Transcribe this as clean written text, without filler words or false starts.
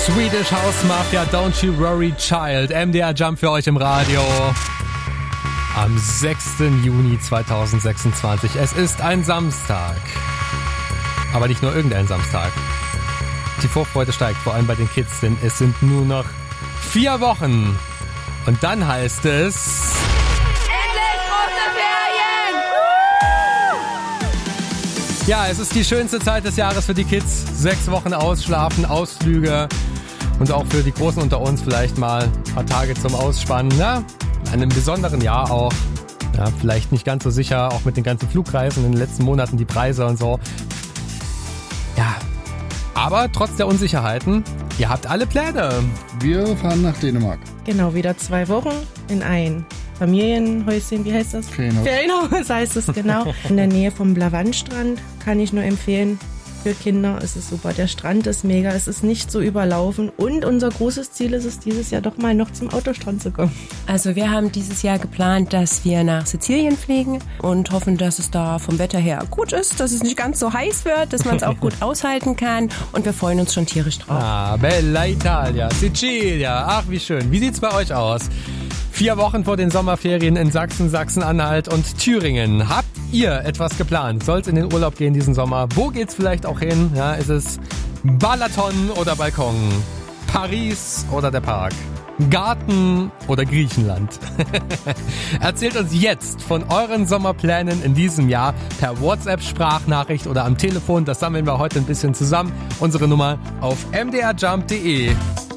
Swedish House Mafia, Don't You Worry Child. MDR Jump für euch im Radio. Am 6. Juni 2026. Es ist ein Samstag. Aber nicht nur irgendein Samstag. Die Vorfreude steigt, vor allem bei den Kids, denn es sind nur noch 4 Wochen. Und dann heißt es... Endlich große Ferien! Ja, es ist die schönste Zeit des Jahres für die Kids. 6 Wochen ausschlafen, Ausflüge und auch für die Großen unter uns vielleicht mal ein paar Tage zum Ausspannen. Ja, in einem besonderen Jahr auch. Ja, vielleicht nicht ganz so sicher, auch mit den ganzen Flugreisen in den letzten Monaten, die Preise und so. Ja, aber trotz der Unsicherheiten, ihr habt alle Pläne. Wir fahren nach Dänemark. Genau, wieder 2 Wochen in ein Familienhäuschen, wie heißt das? Ferienhaus heißt es, genau. In der Nähe vom Blavandstrand, kann ich nur empfehlen. Für Kinder ist es super. Der Strand ist mega, es ist nicht so überlaufen. Und unser großes Ziel ist es, dieses Jahr doch mal noch zum Autostrand zu kommen. Also wir haben dieses Jahr geplant, dass wir nach Sizilien fliegen und hoffen, dass es da vom Wetter her gut ist, dass es nicht ganz so heiß wird, dass man es auch gut aushalten kann. Und wir freuen uns schon tierisch drauf. Ah, Bella Italia, Sicilia. Ach, wie schön. Wie sieht's bei euch aus? 4 Wochen vor den Sommerferien in Sachsen, Sachsen-Anhalt und Thüringen. Habt ihr etwas geplant? Soll's in den Urlaub gehen diesen Sommer? Wo geht's vielleicht auch hin? Ja, ist es Balaton oder Balkon? Paris oder der Park? Garten oder Griechenland? Erzählt uns jetzt von euren Sommerplänen in diesem Jahr per WhatsApp-Sprachnachricht oder am Telefon. Das sammeln wir heute ein bisschen zusammen. Unsere Nummer auf mdrjump.de.